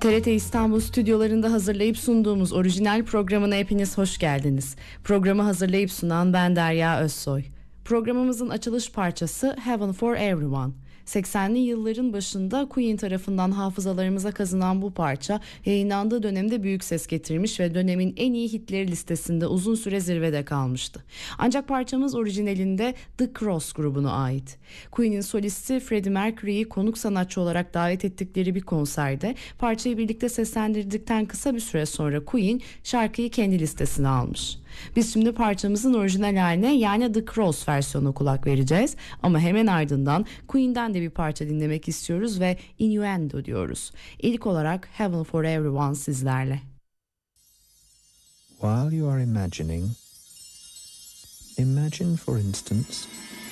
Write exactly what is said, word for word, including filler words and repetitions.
T R T İstanbul stüdyolarında hazırlayıp sunduğumuz orijinal programına hepiniz hoş geldiniz. Programı hazırlayıp sunan ben Derya Özsoy. Programımızın açılış parçası Heaven for Everyone. seksenli yılların başında Queen tarafından hafızalarımıza kazınan bu parça yayınlandığı dönemde büyük ses getirmiş ve dönemin en iyi hitleri listesinde uzun süre zirvede kalmıştı. Ancak parçamız orijinalinde The Cross grubuna ait. Queen'in solisti Freddie Mercury'yi konuk sanatçı olarak davet ettikleri bir konserde parçayı birlikte seslendirdikten kısa bir süre sonra Queen şarkıyı kendi listesine almış. Biz şimdi parçamızın orijinal haline yani The Cross versiyonuna kulak vereceğiz. Ama hemen ardından Queen'den de bir parça dinlemek istiyoruz ve Innuendo diyoruz. İlk olarak Heaven for Everyone sizlerle. While you are imagining, imagine for instance